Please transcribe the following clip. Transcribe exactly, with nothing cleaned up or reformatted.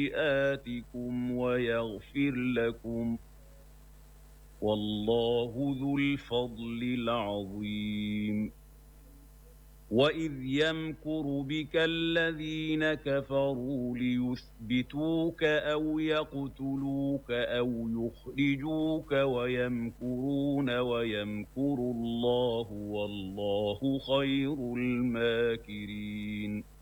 سيئاتكم ويغفر لكم والله ذو الفضل العظيم وإذ يمكر بك الذين كفروا ليثبتوك أو يقتلوك أو يخرجوك ويمكرون ويمكر الله والله خير الماكرين